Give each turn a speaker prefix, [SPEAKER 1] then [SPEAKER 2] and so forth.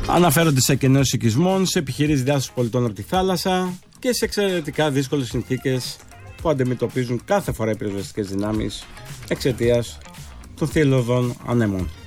[SPEAKER 1] Αναφέρονται σε κενός οικισμών, σε επιχειρήσεις διάσωσης πολιτών από τη θάλασσα και σε εξαιρετικά δύσκολες συνθήκες που αντιμετωπίζουν κάθε φορά οι πυροσβεστικές δυνάμεις εξαιτίας των θύελλωδων ανέμων.